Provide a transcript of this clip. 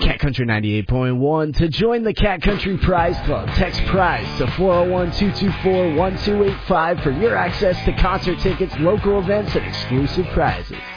Cat Country 98.1. To join the Cat Country Prize Club, text PRIZE to 401-224-1285 for your access to concert tickets, local events, and exclusive prizes.